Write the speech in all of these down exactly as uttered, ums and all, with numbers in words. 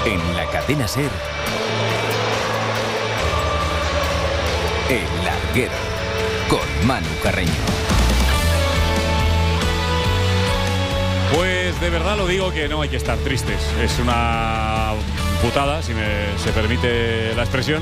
En la cadena SER, El Larguero, con Manu Carreño. Pues de verdad lo digo que no hay que estar tristes. Es una putada, si me, se permite la expresión,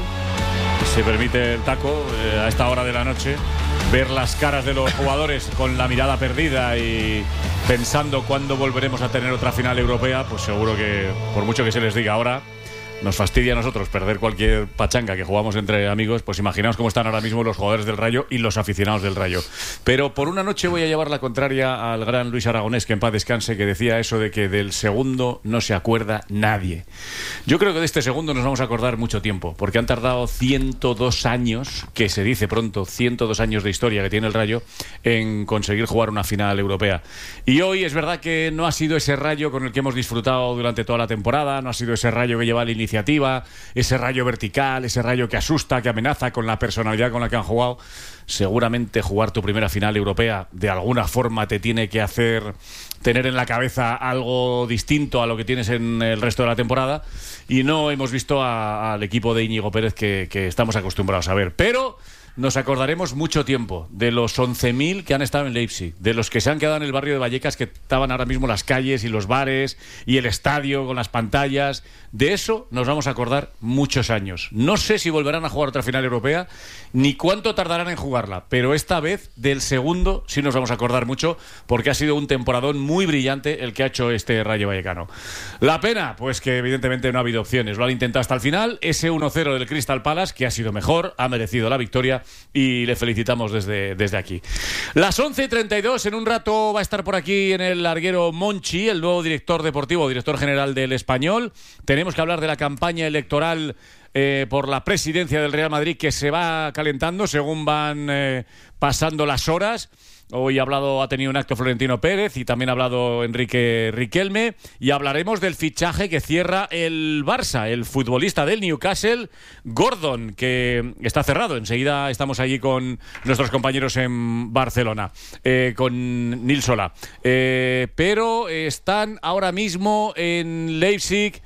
se permite el taco, eh, a esta hora de la noche, ver las caras de los jugadores con la mirada perdida y pensando cuándo volveremos a tener otra final europea. Pues seguro que, por mucho que se les diga ahora, nos fastidia a nosotros perder cualquier pachanga que jugamos entre amigos. Pues imaginaos cómo están ahora mismo los jugadores del Rayo y los aficionados del Rayo. Pero por una noche voy a llevar la contraria al gran Luis Aragonés, que en paz descanse, que decía eso de que del segundo no se acuerda nadie. Yo creo que de este segundo nos vamos a acordar mucho tiempo, porque han tardado ciento dos años, que se dice pronto, ciento dos años de historia que tiene el Rayo, en conseguir jugar una final europea. Y hoy es verdad que no ha sido ese Rayo con el que hemos disfrutado durante toda la temporada, no ha sido ese Rayo que lleva el inicio iniciativa, ese Rayo vertical, ese Rayo que asusta, que amenaza, con la personalidad con la que han jugado. Seguramente jugar tu primera final europea de alguna forma te tiene que hacer tener en la cabeza algo distinto a lo que tienes en el resto de la temporada, y no hemos visto a, al equipo de Íñigo Pérez que, que estamos acostumbrados a ver. Pero nos acordaremos mucho tiempo de los once mil que han estado en Leipzig, de los que se han quedado en el barrio de Vallecas, que estaban ahora mismo las calles y los bares y el estadio con las pantallas. De eso nos vamos a acordar muchos años. No sé si volverán a jugar otra final europea, ni cuánto tardarán en jugarla, pero esta vez del segundo sí nos vamos a acordar mucho, porque ha sido un temporadón muy brillante el que ha hecho este Rayo Vallecano. La pena, pues que evidentemente no ha habido opciones. Lo han intentado hasta el final. Ese uno cero del Crystal Palace, que ha sido mejor, ha merecido la victoria, y le felicitamos desde, desde aquí. Las once y treinta y dos, en un rato va a estar por aquí en el larguero Monchi, el nuevo director deportivo, director general del Español. Tenemos que hablar de la campaña electoral eh, por la presidencia del Real Madrid, que se va calentando según van eh, pasando las horas. Hoy ha hablado, ha tenido un acto Florentino Pérez, y también ha hablado Enrique Riquelme, y hablaremos del fichaje que cierra el Barça, el futbolista del Newcastle, Gordon, que está cerrado. Enseguida estamos allí con nuestros compañeros en Barcelona, eh, con Nil Solá. Eh, pero están ahora mismo en Leipzig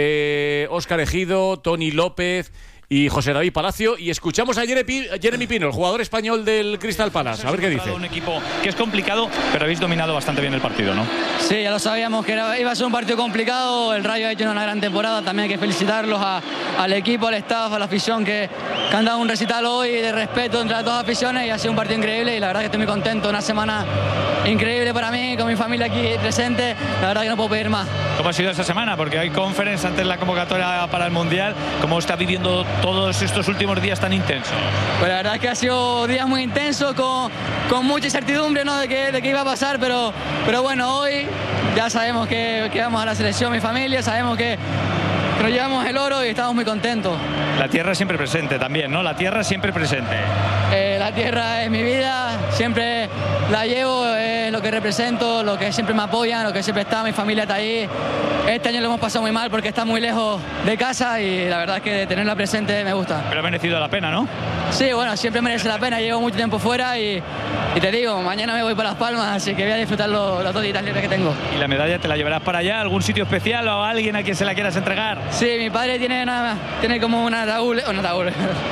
eh, Óscar Ejido, Tony López y José David Palacio, y escuchamos a Jeremy, Jeremy Pino, el jugador español del Crystal Palace. A ver qué dice. Un equipo que es complicado, pero habéis dominado bastante bien el partido, ¿no? Sí, ya lo sabíamos que era, iba a ser un partido complicado. El Rayo ha hecho una gran temporada. También hay que felicitarlos a, al equipo, al staff, a la afición, que, que han dado un recital hoy de respeto entre las dos aficiones, y ha sido un partido increíble, y la verdad que estoy muy contento. Una semana increíble para mí, con mi familia aquí presente. La verdad que no puedo pedir más. ¿Cómo ha sido esta semana? Porque hay conference antes de la convocatoria para el Mundial. ¿Cómo está viviendo todos estos últimos días tan intensos? Pues la verdad es que ha sido días muy intensos, con, con mucha incertidumbre, ¿no?, de qué de qué iba a pasar, pero, pero bueno, hoy ya sabemos que, que vamos a la selección, mi familia, sabemos que nos llevamos el oro y estamos muy contentos. La tierra siempre presente también, ¿no? La tierra siempre presente. Eh, la tierra es mi vida, siempre la llevo, es lo que represento, lo que siempre me apoyan, lo que siempre está, mi familia está ahí. Este año lo hemos pasado muy mal porque está muy lejos de casa, y la verdad es que tenerla presente me gusta. Pero ha merecido la pena, ¿no? Sí, bueno, siempre merece la pena. Llevo mucho tiempo fuera y, y te digo, mañana me voy para Las Palmas, así que voy a disfrutar los, los dos días libres que tengo. ¿Y la medalla te la llevarás para allá? ¿Algún sitio especial o a alguien a quien se la quieras entregar? Sí, mi padre tiene, una, tiene como una ataúd, una ataúd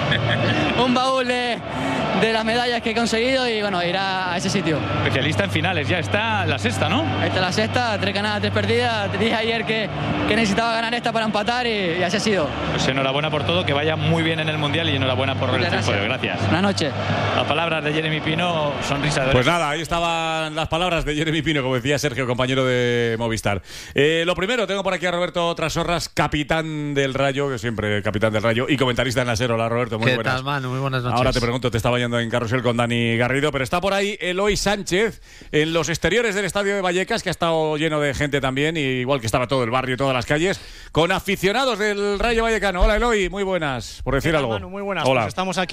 un baúl de, de las medallas que he conseguido, y bueno, irá a ese sitio. Especialista en finales, ya está la sexta, ¿no? Esta es la sexta, tres ganadas, tres perdidas. Te dije ayer que, que necesitaba ganar esta para empatar, y, y así ha sido. Pues enhorabuena por todo, que vaya muy bien en el Mundial, y enhorabuena por el triunfo. Gracias. Buenas noches. Las palabras de Jeremy Pino, sonrisa de... Pues nada, ahí estaban las palabras de Jeremy Pino, como decía Sergio, compañero de Movistar. Eh, lo primero, tengo por aquí a Roberto Trasorras, capitán del Rayo, que siempre capitán del Rayo, y comentarista en la SER. Hola, Roberto, muy ¿Qué buenas. tal, Manu? Muy buenas noches. Ahora te pregunto, te estaba yendo en carrusel con Dani Garrido, pero está por ahí Eloy Sánchez en los exteriores del estadio de Vallecas, que ha estado lleno de gente también, y igual que estaba todo el barrio, todas las calles, con aficionados del Rayo Vallecano. Hola, Eloy, muy buenas, por decir Hola, algo. Manu, muy buenas. Hola. Pues estamos aquí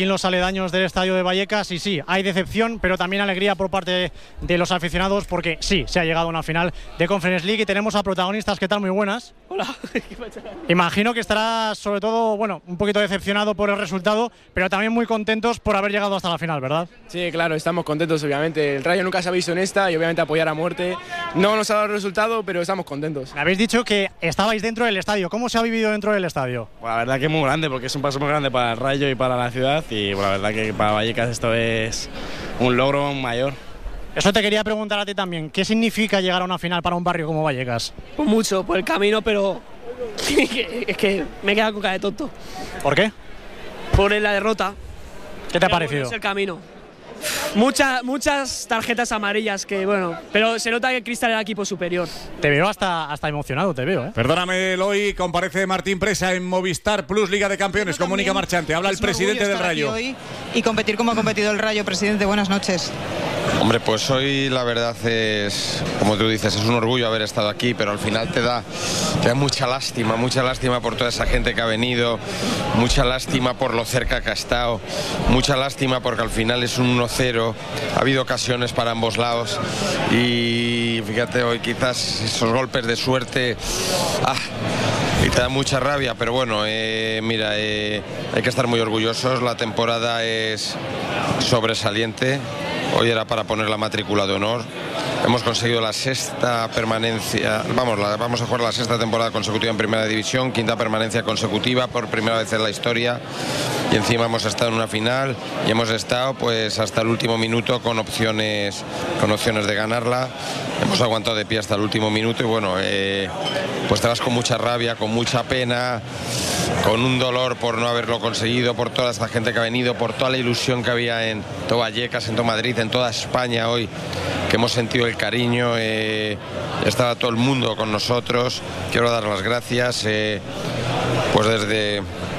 en los aledaños del estadio de Vallecas y sí, hay decepción, pero también alegría por parte de los aficionados porque sí, se ha llegado a una final de Conference League y tenemos a protagonistas. ¿Qué tal? Muy buenas. Hola. Imagino que estarás sobre todo, bueno, un poquito decepcionado por el resultado, pero también muy contentos por haber llegado hasta la final, ¿verdad? Sí, claro, estamos contentos obviamente. El Rayo nunca se ha visto en esta y obviamente apoyar a muerte. No nos ha dado el resultado, pero estamos contentos. Me habéis dicho que estabais dentro del estadio. ¿Cómo se ha vivido dentro del estadio? Bueno, la verdad que es muy grande porque es un paso muy grande para el Rayo y para la ciudad y bueno, la verdad que para Vallecas esto es un logro mayor. Eso te quería preguntar a ti también. ¿Qué significa llegar a una final para un barrio como Vallecas? Pues mucho, por el camino, pero es que me he quedado con cara de tonto. ¿Por qué? Por la derrota. ¿Qué te ha parecido? Es el camino. Muchas, muchas tarjetas amarillas que, bueno, pero se nota que Cristal era equipo superior. Te veo hasta, hasta emocionado, te veo, ¿eh? Perdóname, Eloy, comparece Martín Presa en Movistar Plus Liga de Campeones con Mónica Marchante. Habla el presidente del Rayo. Hoy y competir como ha competido el Rayo. Presidente, buenas noches. Hombre, pues hoy la verdad es, como tú dices, es un orgullo haber estado aquí, pero al final te da, te da mucha lástima, mucha lástima por toda esa gente que ha venido, mucha lástima por lo cerca que ha estado, mucha lástima porque al final es un uno cero, ha habido ocasiones para ambos lados y fíjate, hoy quizás esos golpes de suerte, ah, y te da mucha rabia, pero bueno, eh, mira, eh, hay que estar muy orgullosos, la temporada es sobresaliente. Hoy era para poner la matrícula de honor. Hemos conseguido la sexta permanencia, vamos, la, vamos a jugar la sexta temporada consecutiva en Primera División, quinta permanencia consecutiva por primera vez en la historia y encima hemos estado en una final y hemos estado pues hasta el último minuto con opciones, con opciones de ganarla. Hemos aguantado de pie hasta el último minuto y bueno, eh, pues te vas con mucha rabia, con mucha pena, con un dolor por no haberlo conseguido, por toda esta gente que ha venido, por toda la ilusión que había en todo Vallecas, en todo Madrid, en toda España hoy, que hemos sentido el cariño, eh, estaba todo el mundo con nosotros. Quiero dar las gracias eh, pues desde,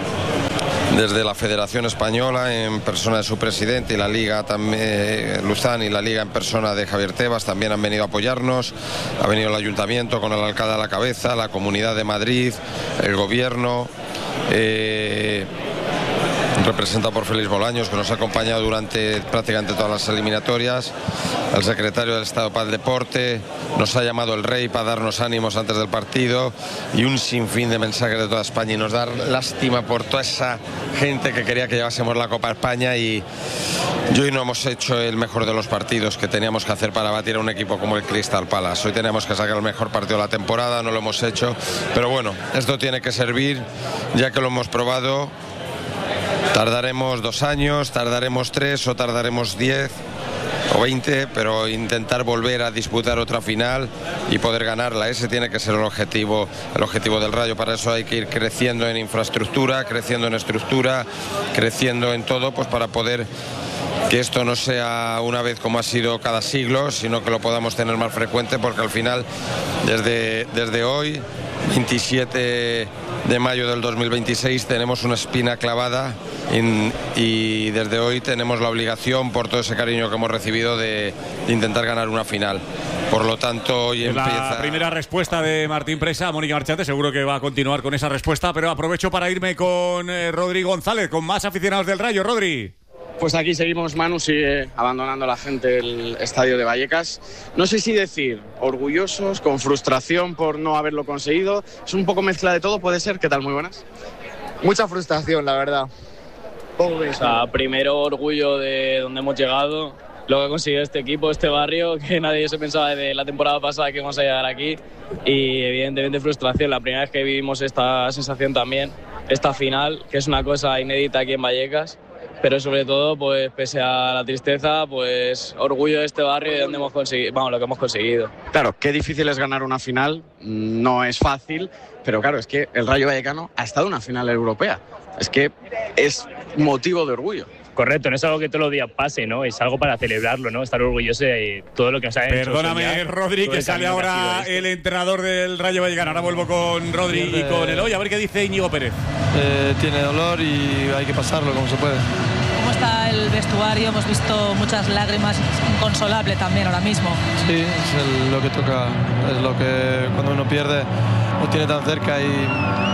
desde la Federación Española en persona de su presidente y la Liga también, eh, Luzán y la Liga en persona de Javier Tebas también han venido a apoyarnos, ha venido el Ayuntamiento con el alcalde a la cabeza, la Comunidad de Madrid, el Gobierno, eh, representado por Félix Bolaños, que nos ha acompañado durante prácticamente todas las eliminatorias, al secretario del Estado para el Deporte, nos ha llamado el Rey para darnos ánimos antes del partido y un sinfín de mensajes de toda España y nos da lástima por toda esa gente que quería que llevásemos la Copa España y hoy no hemos hecho el mejor de los partidos que teníamos que hacer para batir a un equipo como el Crystal Palace. Hoy teníamos que sacar el mejor partido de la temporada, no lo hemos hecho, pero bueno, esto tiene que servir, ya que lo hemos probado. Tardaremos dos años, tardaremos tres o tardaremos diez o veinte, pero intentar volver a disputar otra final y poder ganarla, ese tiene que ser el objetivo, el objetivo del Rayo. Para eso hay que ir creciendo en infraestructura, creciendo en estructura, creciendo en todo, pues para poder que esto no sea una vez como ha sido cada siglo, sino que lo podamos tener más frecuente, porque al final desde, desde hoy, veintisiete de mayo del dos mil veintiséis, tenemos una espina clavada y, y desde hoy tenemos la obligación, por todo ese cariño que hemos recibido, de, de intentar ganar una final. Por lo tanto, hoy es empieza... La primera respuesta de Martín Presa, Mónica Marchante, seguro que va a continuar con esa respuesta, pero aprovecho para irme con eh, Rodri González, con más aficionados del Rayo. Rodri. Pues aquí seguimos, Manu, sigue abandonando la gente el estadio de Vallecas. No sé si decir orgullosos, con frustración por no haberlo conseguido. Es un poco mezcla de todo, puede ser. ¿Qué tal? Muy buenas. Mucha frustración, la verdad. ¿Cómo ves? O sea, primero orgullo de donde hemos llegado, lo que ha conseguido este equipo, este barrio, que nadie se pensaba desde la temporada pasada que íbamos a llegar aquí. Y evidentemente frustración, la primera vez que vivimos esta sensación también, esta final, que es una cosa inédita aquí en Vallecas. Pero sobre todo, pues pese a la tristeza, pues orgullo de este barrio y de donde hemos conseguido, vamos, lo que hemos conseguido. Claro, qué difícil es ganar una final, no es fácil, pero claro, es que el Rayo Vallecano ha estado en una final europea. Es que es motivo de orgullo. Correcto, no es algo que todos los días pase, ¿no? Es algo para celebrarlo, ¿no? Estar orgulloso de todo lo que nos ha hecho. Perdóname, soñar, Rodri, que sale ahora el entrenador del Rayo Vallecano. Ahora vuelvo con Rodri y con Eloy, a ver qué dice Íñigo Pérez. Eh, tiene dolor y hay que pasarlo como se puede. ¿Cómo está el vestuario? Hemos visto muchas lágrimas, inconsolable también ahora mismo. Sí, es el, lo que toca, es lo que cuando uno pierde lo tiene tan cerca y,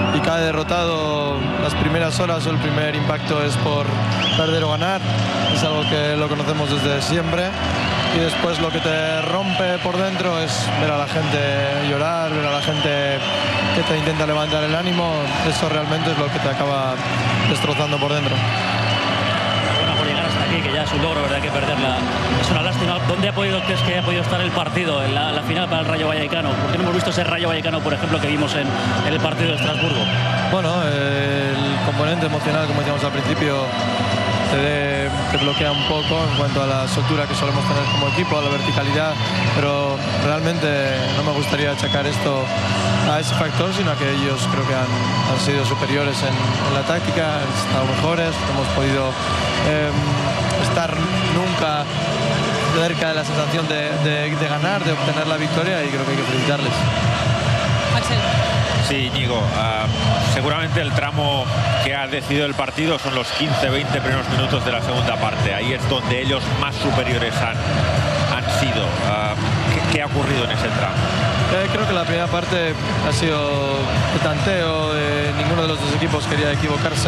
y cae derrotado las primeras horas o el primer impacto es por perder o ganar. Es algo que lo conocemos desde siempre. Y después lo que te rompe por dentro es ver a la gente llorar, ver a la gente que te intenta levantar el ánimo. Eso realmente es lo que te acaba destrozando por dentro. Bueno, por llegar hasta aquí, que ya es un logro, ¿verdad? Que perderla es una lástima. ¿Dónde ha podido, crees que ha podido estar el partido, en la, la final para el Rayo Vallecano? ¿Por qué no hemos visto ese Rayo Vallecano, por ejemplo, que vimos en, en el partido de Estrasburgo? Bueno, eh, el componente emocional, como decíamos al principio, te, de, te bloquea un poco en cuanto a la soltura que solemos tener como equipo, a la verticalidad, pero realmente no me gustaría achacar esto a ese factor, sino a que ellos creo que han, han sido superiores en, en la táctica, han estado mejores, hemos podido eh, estar nunca cerca de la sensación de, de, de ganar, de obtener la victoria, y creo que hay que felicitarles. Axel. Sí, Íñigo, uh, seguramente el tramo que ha decidido el partido son los quince veinte primeros minutos de la segunda parte. Ahí es donde ellos más superiores han, han sido. Uh, ¿qué, ¿Qué ha ocurrido en ese tramo? Eh, creo que la primera parte ha sido de tanteo, de ninguno de los dos equipos quería equivocarse.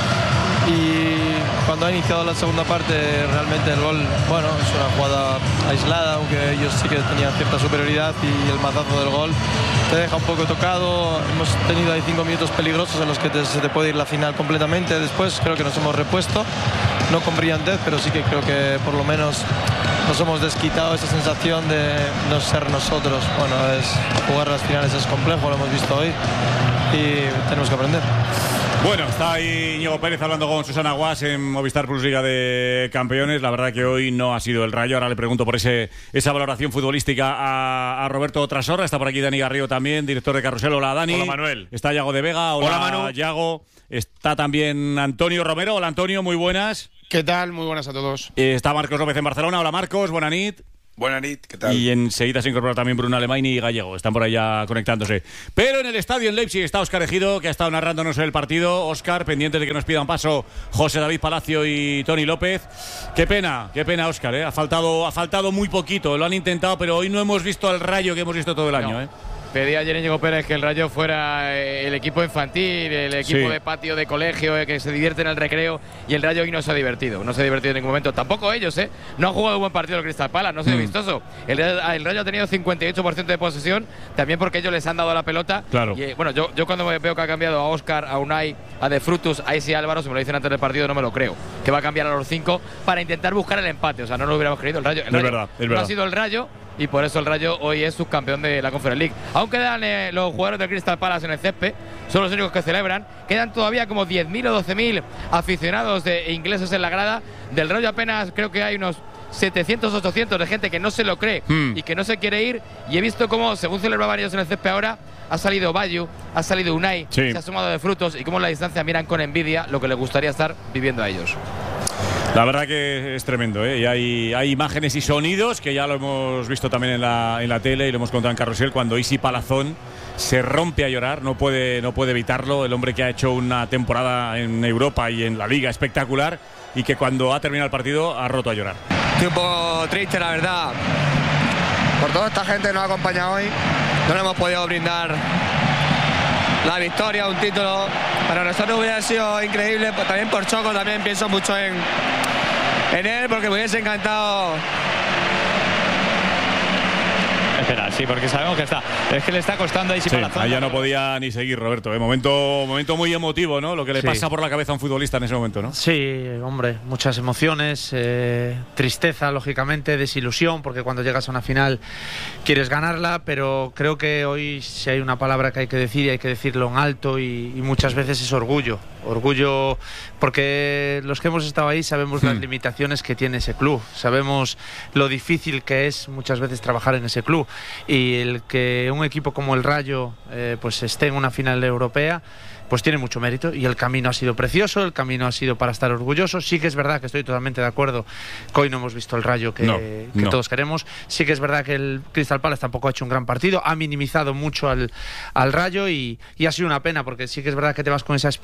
Y cuando ha iniciado la segunda parte, realmente el gol, bueno, es una jugada aislada, aunque ellos sí que tenían cierta superioridad, y el mazazo del gol te deja un poco tocado. Hemos tenido ahí cinco minutos peligrosos en los que te, se te puede ir la final completamente. Después creo que nos hemos repuesto, no con brillantez, pero sí que creo que por lo menos nos hemos desquitado esa sensación de no ser nosotros. Bueno, es, jugar las finales es complejo, lo hemos visto hoy, y tenemos que aprender. Bueno, está ahí Íñigo Pérez hablando con Susana Guas en Movistar Plus Liga de Campeones. La verdad que hoy no ha sido el Rayo. Ahora le pregunto por ese esa valoración futbolística a, a Roberto Trasorra. Está por aquí Dani Garrido también, director de Carrusel. Hola, Dani. Hola, Manuel. Está Yago de Vega. Hola, Hola, Manu. Yago. Está también Antonio Romero. Hola, Antonio. Muy buenas. ¿Qué tal? Muy buenas a todos. Eh, está Marcos López en Barcelona. Hola, Marcos. Buena nit. Buenas nit, ¿qué tal? Y enseguida se incorpora también Bruno Alemany y Gallego. Están por allá conectándose. Pero en el estadio en Leipzig está Óscar Ejido, que ha estado narrándonos el partido. Óscar, pendiente de que nos pidan paso José David Palacio y Tony López. Qué pena, qué pena, Óscar, ¿eh? Ha faltado, ha faltado muy poquito. Lo han intentado, pero hoy no hemos visto al Rayo que hemos visto todo el año, no. ¿eh? Pedí ayer Íñigo Pérez que el Rayo fuera el equipo infantil, el equipo Sí. de patio, de colegio, que se divierte en el recreo, y el Rayo hoy no se ha divertido, no se ha divertido en ningún momento. Tampoco ellos, ¿eh? No han jugado un buen partido el Crystal Palace, no ha sido Mm. vistoso. El, el Rayo ha tenido cincuenta y ocho por ciento de posesión, también porque ellos les han dado la pelota. Claro. Y, eh, bueno, yo, yo cuando veo que ha cambiado a Óscar, a Unai, a De Frutus, a Isi Álvaro, si me lo dicen antes del partido no me lo creo, que va a cambiar a los cinco para intentar buscar el empate. O sea, no lo hubiéramos creído. El Rayo, el Es Rayo verdad, es no verdad. ha sido el Rayo, y por eso el Rayo hoy es subcampeón de la Conference League. Aún quedan eh, los jugadores del Crystal Palace en el césped, son los únicos que celebran. Quedan todavía como diez mil o doce mil aficionados de, ingleses en la grada. Del Rayo apenas creo que hay unos setecientos, ochocientos de gente que no se lo cree Hmm. y que no se quiere ir. Y he visto cómo, según celebraban ellos en el césped ahora, ha salido Bayu, ha salido Unai, Sí. se ha sumado De Frutos, y cómo en la distancia miran con envidia lo que les gustaría estar viviendo a ellos. La verdad que es tremendo, ¿eh? Y hay, hay imágenes y sonidos que ya lo hemos visto también en la, en la tele y lo hemos contado en Carrusel, cuando Isi Palazón se rompe a llorar, no puede, no puede evitarlo. El hombre que ha hecho una temporada en Europa y en la Liga espectacular, y que cuando ha terminado el partido ha roto a llorar. Estoy un poco triste, la verdad, por toda esta gente que nos ha acompañado hoy. No le hemos podido brindar la victoria, un título. Para nosotros hubiera sido increíble, pues también por Choco, también pienso mucho en, en él, porque me hubiese encantado. Espera, sí, porque sabemos que está. Es que le está costando ahí. Sí, ahí ya no podía ni seguir, Roberto. ¿eh? Momento, momento muy emotivo, ¿no? Lo que le Sí. pasa por la cabeza a un futbolista en ese momento, ¿no? Sí, hombre, muchas emociones, eh, tristeza, lógicamente, desilusión, porque cuando llegas a una final quieres ganarla, pero creo que hoy si hay una palabra que hay que decir y hay que decirlo en alto, y, y muchas veces es orgullo. Orgullo porque los que hemos estado ahí sabemos las limitaciones que tiene ese club, sabemos lo difícil que es muchas veces trabajar en ese club, y el que un equipo como el Rayo eh, pues esté en una final europea pues tiene mucho mérito, y el camino ha sido precioso, el camino ha sido para estar orgullosos. Sí que es verdad que estoy totalmente de acuerdo que hoy no hemos visto el Rayo que, No, que no. todos queremos. Sí que es verdad que el Crystal Palace tampoco ha hecho un gran partido, ha minimizado mucho al, al Rayo, y, y ha sido una pena, porque sí que es verdad que te vas con esa espinita de,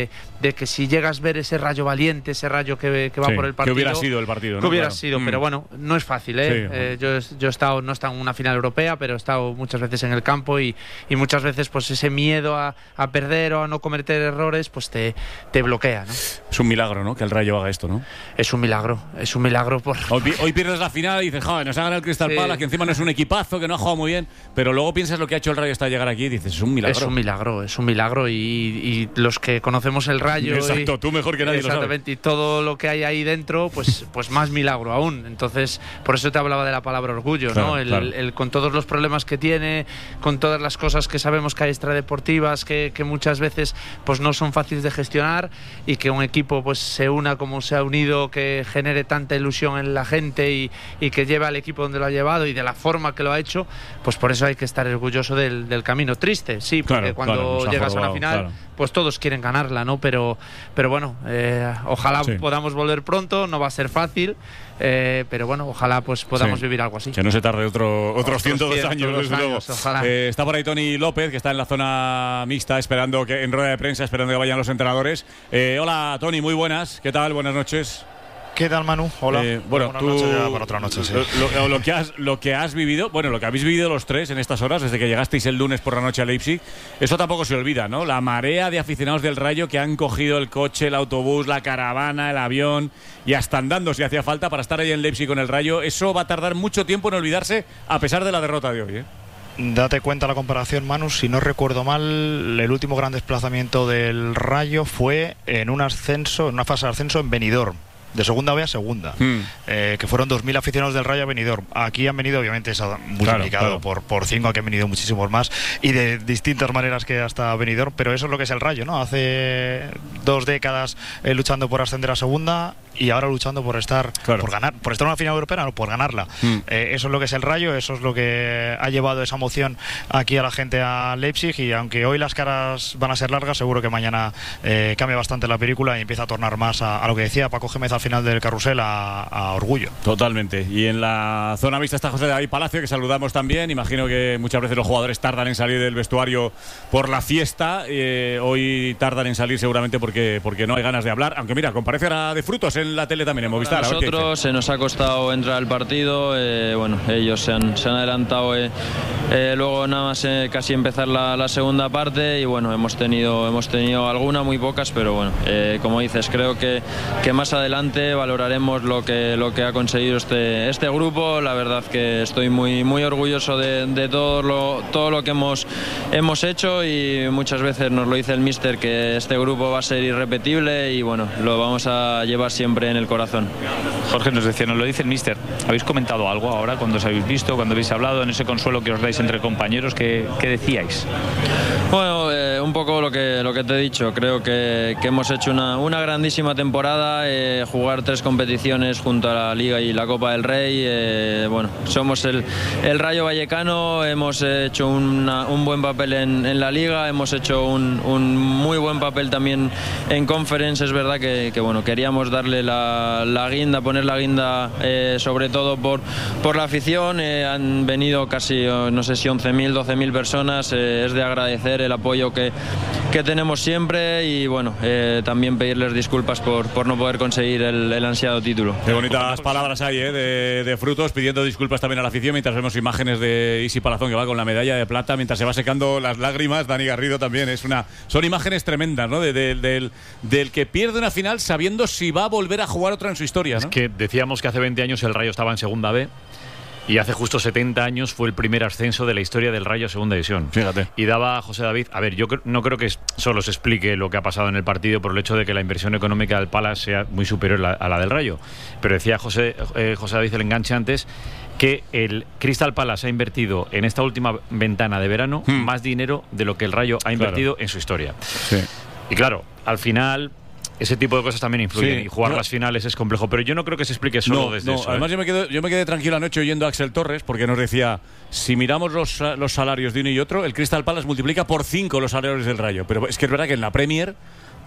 de, de que si llegas a ver ese Rayo valiente, ese Rayo que, que va sí, por el partido. Que hubiera sido el partido, ¿no? Que hubiera claro. sido, mm. pero bueno, no es fácil, ¿eh? Sí, eh yo, yo he estado, no he estado en una final europea, pero he estado muchas veces en el campo y, y muchas veces pues ese miedo a, a perder o a no cometer errores, pues te, te bloquea, ¿no? Es un milagro, ¿no? Que el Rayo haga esto, ¿no? Es un milagro, es un milagro por... Hoy, hoy pierdes la final y dices, joder, nos ha ganado el Crystal Sí. Palace, que encima no es un equipazo, que no ha jugado muy bien, pero luego piensas lo que ha hecho el Rayo hasta llegar aquí y dices, es un milagro. Es un milagro, es un milagro y, y los que conocemos el Rayo... Exacto, y, tú mejor que nadie lo sabes. Exactamente, y todo lo que hay ahí dentro, pues, pues más milagro aún. Entonces, por eso te hablaba de la palabra orgullo, claro, ¿no? El, claro. el, el, con todos los problemas que tiene, con todas las cosas que sabemos que hay extradeportivas, que, que muchas veces pues no son fáciles de gestionar, y que un equipo pues se una como se ha unido, que genere tanta ilusión en la gente y, y que lleve al equipo donde lo ha llevado y de la forma que lo ha hecho, pues por eso hay que estar orgulloso del, del camino. Triste, sí, porque claro, cuando claro, llegas a una final, claro. pues todos quieren ganarla, ¿no? Pero, pero bueno, eh, ojalá sí. podamos volver pronto, no va a ser fácil, eh, pero bueno, ojalá pues podamos sí. vivir algo así. Que no se tarde otro, otros Otros ciento dos ciento años, dos desde luego. años, ojalá. Eh, está por ahí Tony López, que está en la zona mixta, esperando que en rueda de prensa, esperando que vayan los entrenadores. Eh, hola, Tony, muy buenas. ¿Qué tal? Buenas noches. ¿Qué tal, Manu? Hola. Eh, bueno, Buenas tú, noches ya para otra noche, sí. Lo, lo, lo, que has, lo que has vivido, bueno, lo que habéis vivido los tres en estas horas, desde que llegasteis el lunes por la noche a Leipzig, eso tampoco se olvida, ¿no? La marea de aficionados del Rayo que han cogido el coche, el autobús, la caravana, el avión y hasta andando si hacía falta para estar ahí en Leipzig con el Rayo, eso va a tardar mucho tiempo en olvidarse a pesar de la derrota de hoy, ¿eh? Date cuenta la comparación, Manu, si no recuerdo mal, el último gran desplazamiento del Rayo fue en un ascenso, en una fase de ascenso en Benidorm, de segunda B a segunda, mm. eh, que fueron dos mil aficionados del Rayo a Benidorm. Aquí han venido, obviamente, se ha multiplicado claro, claro. por, por cinco, aquí han venido muchísimos más y de distintas maneras que hasta Benidorm, pero eso es lo que es el Rayo, ¿no? Hace dos décadas eh, luchando por ascender a segunda y ahora luchando por estar, claro. por ganar, por estar en una final europea, no, por ganarla. Mm. Eh, eso es lo que es el Rayo, eso es lo que ha llevado esa emoción aquí a la gente a Leipzig, y aunque hoy las caras van a ser largas, seguro que mañana eh, cambia bastante la película y empieza a tornar más a, a lo que decía Paco Gémez al final del carrusel, a, a orgullo. Totalmente. Y en la zona mixta está José David Palacio, que saludamos también. Imagino que muchas veces los jugadores tardan en salir del vestuario por la fiesta. Eh, hoy tardan en salir seguramente porque, porque no hay ganas de hablar. Aunque mira, comparece ahora de Frutos en la tele también, en Movistar. A nosotros se nos ha costado entrar al partido. Eh, bueno, ellos se han, se han adelantado eh, eh, luego nada más eh, casi empezar la, la segunda parte, y bueno, hemos tenido, hemos tenido alguna, muy pocas, pero bueno, eh, como dices, creo que, que más adelante valoraremos lo que, lo que ha conseguido este, este grupo. La verdad que estoy muy, muy orgulloso de, de todo, lo, todo lo que hemos, hemos hecho, y muchas veces nos lo dice el míster que este grupo va a ser irrepetible, y bueno, lo vamos a llevar siempre en el corazón. Jorge nos decía, nos lo dice el míster. ¿Habéis comentado algo ahora cuando os habéis visto, cuando habéis hablado en ese consuelo que os dais entre compañeros? ¿Qué, qué decíais? Bueno, eh, un poco lo que, lo que te he dicho. Creo que, que hemos hecho una, una grandísima temporada, eh, jugar tres competiciones junto a la Liga y la Copa del Rey. Eh, bueno, somos el, el Rayo Vallecano, hemos hecho una, un buen papel en, en la Liga, hemos hecho un, un muy buen papel también en Conference. Es verdad que, que bueno, queríamos darle la, la guinda, poner la guinda eh, sobre todo por, por la afición. Eh, han venido casi, no sé si once mil, doce mil personas. Eh, es de agradecer el apoyo que, que tenemos siempre, y bueno, eh, también pedirles disculpas por, por no poder conseguir el, el ansiado título. Qué bonitas palabras hay, ¿eh? de, de Frutos, pidiendo disculpas también a la afición, mientras vemos imágenes de Isi Palazón, que va con la medalla de plata, mientras se va secando las lágrimas. Dani Garrido también, es una, son imágenes tremendas, ¿no? De, de, del, del que pierde una final sabiendo si va a volver a jugar otra en su historia, ¿no? Es que decíamos que hace veinte años el Rayo estaba en segunda B, y hace justo setenta años fue el primer ascenso de la historia del Rayo a segunda división. Fíjate. Y daba a José David, a ver, yo no creo que solo se explique lo que ha pasado en el partido por el hecho de que la inversión económica del Palace sea muy superior a la del Rayo, pero decía José, eh, José David el enganche antes, que el Crystal Palace ha invertido en esta última ventana de verano hmm. más dinero de lo que el Rayo ha invertido claro. en su historia. Sí. Y claro, al final ese tipo de cosas también influyen, sí, y jugar no. las finales es complejo, pero yo no creo que se explique solo no, desde no. eso. Además ¿eh? yo me, quedo, yo me quedé tranquilo anoche oyendo a Axel Torres, porque nos decía, si miramos los, los salarios de uno y otro, el Crystal Palace multiplica por cinco los salarios del Rayo, pero es que es verdad que en la Premier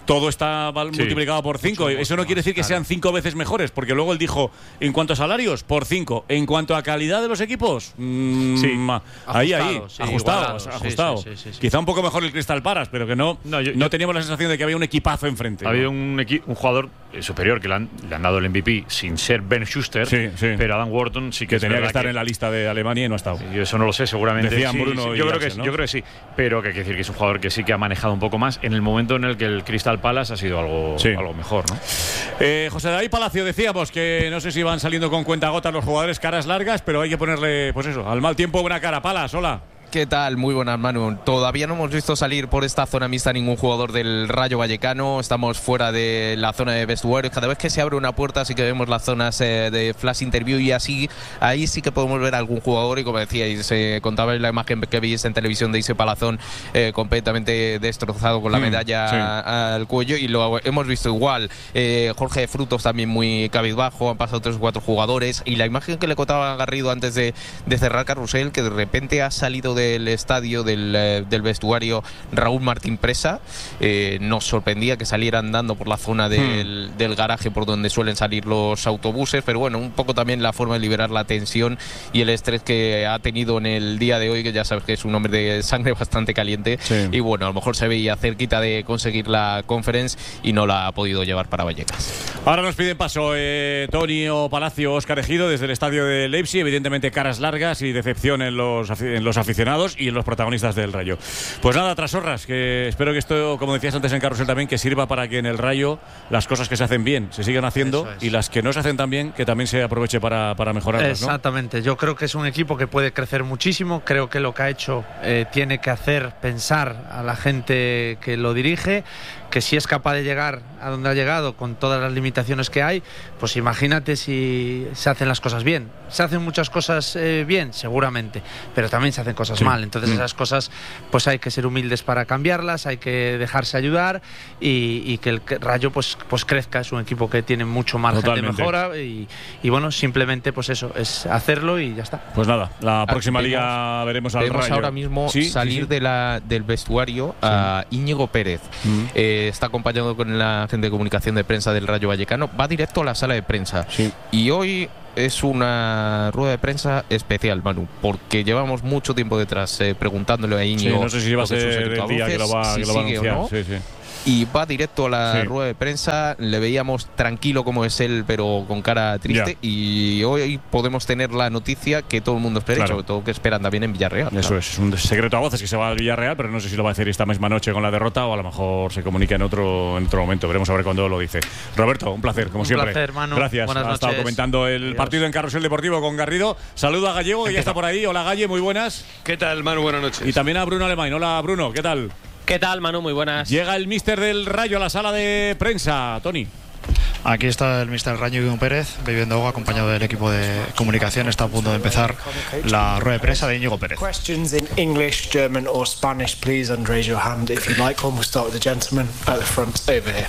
todo está Sí, multiplicado por cinco. mucho, Eso mucho no quiere más, decir que claro. sean cinco veces mejores, porque luego él dijo, en cuanto a salarios, por cinco. En cuanto a calidad de los equipos, mmm, Sí. ahí, ahí, Ajustado, sí, ajustado, igualado, sí, ajustado. sí, sí, sí, sí. Quizá un poco mejor el Crystal Palace, pero que no, No, yo- no yo- teníamos la sensación de que había un equipazo enfrente. Ha habido ¿no? un, equi- un jugador eh, superior que le han, le han dado el M V P sin ser Ben Schuster, Sí, sí. pero Adam Wharton sí que, que es tenía que verdad estar en la lista de Alemania y no ha estado. Yo eso no lo sé, seguramente. Decían sí, Bruno sí, y yo, creo que, Axel, ¿no? yo creo que sí, pero que hay que decir que es un jugador que sí que ha manejado un poco más en el momento en el que el Crystal Palace ha sido algo, Sí. algo mejor, ¿no? Eh, José David Palacio, decíamos que no sé si van saliendo con cuentagotas los jugadores, caras largas, pero hay que ponerle, pues eso, al mal tiempo buena cara. Palas, hola. ¿Qué tal? Muy buenas, Manu. Todavía no hemos visto salir por esta zona mixta ningún jugador del Rayo Vallecano. Estamos fuera de la zona de vestuarios. Cada vez que se abre una puerta sí que vemos las zonas eh, de flash interview y así, ahí sí que podemos ver algún jugador. Y como decíais, se contaba en la imagen que veis en televisión de Ise Palazón eh, completamente destrozado con la Mm, medalla sí. al cuello. Y lo hemos visto igual. Eh, Jorge Frutos también muy cabizbajo. Han pasado tres o cuatro jugadores. Y la imagen que le contaba a Garrido antes de, de cerrar Carrusel, que de repente ha salido del estadio, del, eh, del vestuario, Raúl Martín Presa. Eh, nos sorprendía que saliera andando por la zona del, Hmm. del garaje por donde suelen salir los autobuses, pero bueno, un poco también la forma de liberar la tensión y el estrés que ha tenido en el día de hoy, que ya sabes que es un hombre de sangre bastante caliente. Sí. Y bueno, a lo mejor se veía cerquita de conseguir la conference y no la ha podido llevar para Vallecas. Ahora nos piden paso eh, Tony o Palacio, Óscar Ejido desde el estadio de Leipzig. Evidentemente caras largas y decepción en los, afi- en los aficionados y en los protagonistas del Rayo. Pues nada, Trasorras, que espero que esto, como decías antes en Carrusel también, que sirva para que en el Rayo las cosas que se hacen bien se sigan haciendo Eso es. y las que no se hacen tan bien, que también se aproveche para, para mejorarlas, ¿no? Exactamente, yo creo que es un equipo que puede crecer muchísimo, creo que lo que ha hecho eh, tiene que hacer pensar a la gente que lo dirige, que si es capaz de llegar a donde ha llegado con todas las limitaciones que hay, pues imagínate si se hacen las cosas bien. ¿Se hacen muchas cosas eh, bien? Seguramente, pero también se hacen cosas Sí. mal, entonces Mm. esas cosas pues hay que ser humildes para cambiarlas, hay que dejarse ayudar y, y que el Rayo pues, pues crezca, es un equipo que tiene mucho margen Totalmente. de mejora y, y bueno, simplemente pues eso, es hacerlo y ya está. Pues nada, la próxima vemos- liga veremos al Vemos Rayo. ahora mismo Sí, salir sí, sí. De la, del vestuario a Íñigo Pérez. Mm. Eh, está acompañado con la gente de comunicación de prensa del Rayo Vallecano. Va directo a la sala de prensa. Sí. Y hoy es una rueda de prensa especial, Manu, porque llevamos mucho tiempo detrás eh, preguntándole a Sí, Íñigo. no sé si va a lo que ser sucede. el día que lo va, Si que lo va a sigue o anunciar. no. Sí, sí. Y va directo a la Sí. rueda de prensa. Le veíamos tranquilo como es él, pero con cara triste. Ya. Y hoy podemos tener la noticia que todo el mundo espera, Claro. y sobre todo que esperan también en Villarreal. Eso Claro. es, es un secreto a voces que se va al Villarreal, pero no sé si lo va a hacer esta misma noche con la derrota o a lo mejor se comunica en otro, en otro momento. Veremos a ver cuándo lo dice. Roberto, un placer, como Un siempre. placer, Manu. Gracias. Buenas ha estado noches. comentando el Adiós. partido en Carrusel Deportivo con Garrido. Saludo a Gallego, que ya está por ahí. Hola, Galle, muy buenas. ¿Qué tal, Manu? Buenas noches. Y también a Bruno Alemán. Hola, Bruno, ¿qué tal? ¿Qué tal, Manu? Muy buenas. Llega el míster del Rayo a la sala de prensa, Tony. Aquí está el mister Rayo, Guillermo Pérez, bebiendo agua, acompañado del equipo de comunicación. Está a punto de empezar la rueda de prensa de Íñigo Pérez. Questions in English, German or Spanish, please, and raise your hand if you like. We'll start with the gentleman at the front over here.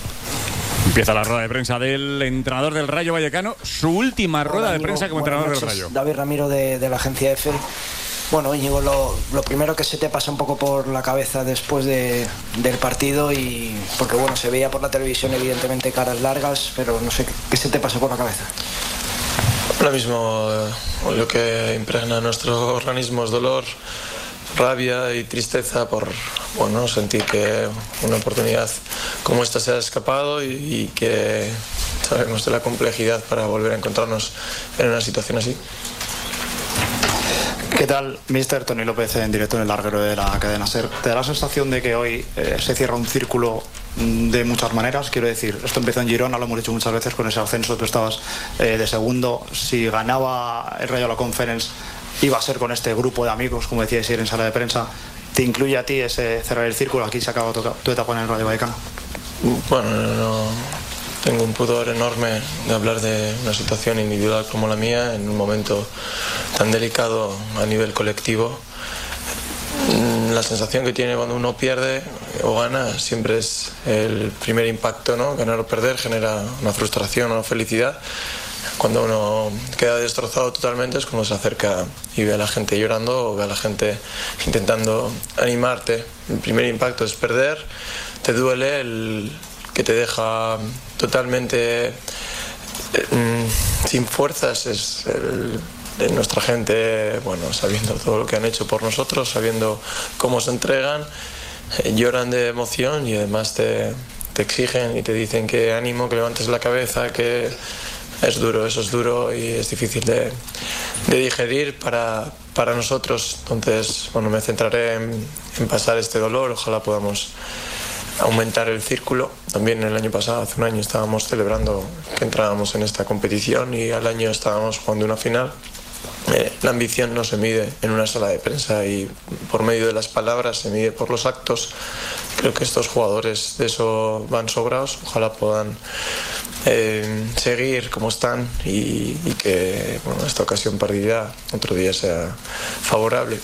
Empieza la rueda de prensa del entrenador del Rayo Vallecano. Su última rueda Hola, de Íñigo. prensa como Buenas entrenador del noches. Rayo. David Ramiro de, de la agencia EFE. Bueno, Íñigo, lo, lo primero que se te pasa un poco por la cabeza después de, del partido, y porque bueno, se veía por la televisión evidentemente caras largas, pero no sé, ¿qué, qué se te pasa por la cabeza? Ahora mismo eh, lo que impregna nuestro organismo es dolor, rabia y tristeza por bueno, sentir que una oportunidad como esta se ha escapado y, y que sabemos de la complejidad para volver a encontrarnos en una situación así. ¿Qué tal, mister Tony López, en directo en el larguero de la cadena SER? ¿Te da la sensación de que hoy eh, se cierra un círculo mm, de muchas maneras? Quiero decir, esto empezó en Girona, lo hemos dicho muchas veces, con ese ascenso, tú estabas eh, de segundo. Si ganaba el Rayo la Conference, iba a ser con este grupo de amigos, como decíais ayer en sala de prensa. ¿Te incluye a ti ese cerrar el círculo? Aquí se acaba tu, tu etapa en el Rayo Vallecano. Bueno, no, no, tengo un pudor enorme de hablar de una situación individual como la mía en un momento tan delicado a nivel colectivo. La sensación que tiene cuando uno pierde o gana siempre es el primer impacto, ¿no? Ganar o perder genera una frustración o una felicidad. cuando uno queda destrozado totalmente es cuando se acerca y ve a la gente llorando o ve a la gente intentando animarte. El primer impacto es perder, te duele, el que te deja totalmente eh, sin fuerzas es el de nuestra gente, bueno, sabiendo todo lo que han hecho por nosotros, sabiendo cómo se entregan, eh, lloran de emoción y además te, te exigen y te dicen que ánimo, que levantes la cabeza, que es duro, eso es duro y es difícil de, de digerir para, para nosotros. Entonces, bueno, me centraré en, en pasar este dolor, ojalá podamos aumentar el círculo. También el año pasado, hace un año, estábamos celebrando que entrábamos en esta competición y al año estábamos jugando una final. Eh, la ambición no se mide en una sala de prensa y por medio de las palabras, se mide por los actos. Creo que estos jugadores de eso van sobrados, ojalá puedan eh, seguir como están y, y que bueno, esta ocasión perdida otro día sea favorable.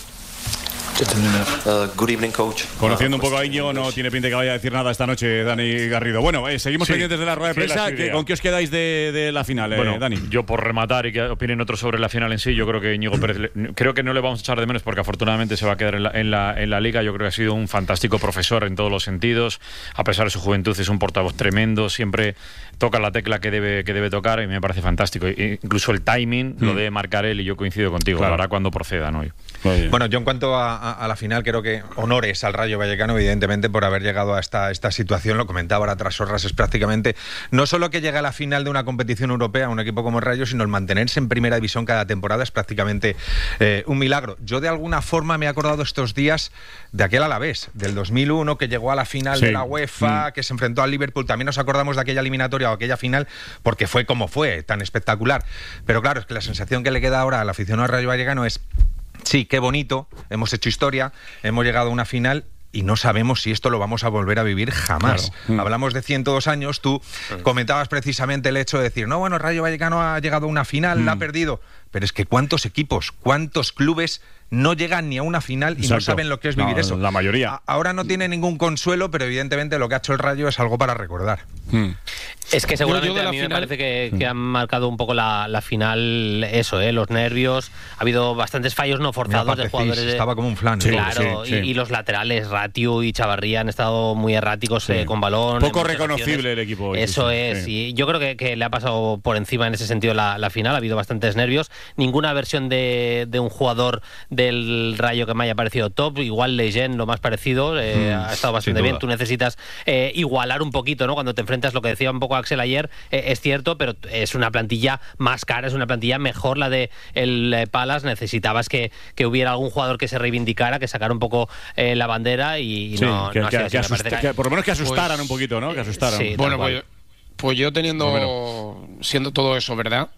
Uh, good evening, coach. Conociendo un poco a Íñigo, no tiene pinta que vaya a decir nada esta noche Dani Garrido. Bueno, eh, seguimos sí. pendientes de la rueda de prensa. ¿Con qué os quedáis de, de la final, eh, bueno, Dani? Yo por rematar y que opinen otros sobre la final en sí, yo creo que Íñigo Pérez, creo que no le vamos a echar de menos porque afortunadamente se va a quedar en la, en la, en la Liga. Yo creo que ha sido un fantástico profesor en todos los sentidos. A pesar de su juventud es un portavoz tremendo, siempre toca la tecla que debe, que debe tocar y me parece fantástico. E incluso el timing mm. lo debe marcar él y yo coincido contigo, claro. Lo hará cuando proceda, ¿no? Bueno, yo en cuanto a, a, a la final creo que honores al Rayo Vallecano, evidentemente, por haber llegado a esta, esta situación. Lo comentaba ahora tras Sorras, es prácticamente no solo que llega a la final de una competición europea, un equipo como el Rayo, sino el mantenerse en primera división cada temporada es prácticamente eh, un milagro. Yo de alguna forma me he acordado estos días de aquel Alavés, del dos mil uno, que llegó a la final sí. de la UEFA, mm. que se enfrentó al Liverpool. También nos acordamos de aquella eliminatoria o aquella final porque fue como fue, tan espectacular. Pero claro, es que la sensación que le queda ahora al aficionado al Rayo Vallecano es: sí, qué bonito, hemos hecho historia, hemos llegado a una final y no sabemos si esto lo vamos a volver a vivir jamás. Claro. Mm. Hablamos de ciento dos años, tú mm. comentabas precisamente el hecho de decir, no, bueno, Rayo Vallecano ha llegado a una final, mm. la ha perdido, pero es que ¿cuántos equipos, cuántos clubes no llegan ni a una final y Exacto. no saben lo que es vivir no, eso? La mayoría. A ahora no tiene ningún consuelo, pero evidentemente lo que ha hecho el Rayo es algo para recordar. Mm. Es que seguramente yo, yo a mí final... me parece que, que han marcado un poco la, la final eso, ¿eh? Los nervios. Ha habido bastantes fallos no forzados de jugadores. De... Estaba como un flan. Sí, claro, sí, sí. Y, y los laterales, Ratiu y Chavarría, han estado muy erráticos sí. eh, con balón. Poco reconocible el equipo. Hoy, eso sí, es. Sí. Y yo creo que, que le ha pasado por encima en ese sentido la, la final. Ha habido bastantes nervios. Ninguna versión de, de un jugador del Rayo que me haya parecido top. Igual Leyen, lo más parecido, eh, mm, ha estado bastante bien. Tú necesitas eh, igualar un poquito, ¿no? Cuando te enfrentas, lo que decía un poco Axel ayer, eh, es cierto, pero es una plantilla más cara, es una plantilla mejor la de el eh, Palace. Necesitabas que, que hubiera algún jugador que se reivindicara, que sacara un poco eh, la bandera y, y sí, no, que, no que, ha sido que, así, que, que por lo menos que asustaran pues, un poquito, ¿no? Que asustaran. Sí, bueno, pues, pues yo teniendo, bueno. siendo todo eso verdad,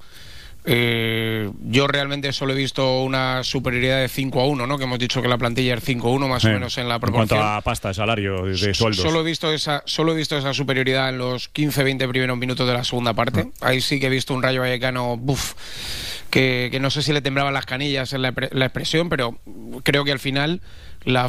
Eh, yo realmente solo he visto una superioridad de cinco a uno, ¿no? Que hemos dicho que la plantilla es cinco a uno más sí. o menos en la proporción. En cuanto a pasta, salario, de, de sueldos. Solo he visto esa, solo he visto esa superioridad en los quince veinte primeros minutos de la segunda parte. Mm. Ahí sí que he visto un Rayo Vallecano, buf, que, que no sé si le temblaban las canillas en la, la expresión, pero creo que al final la,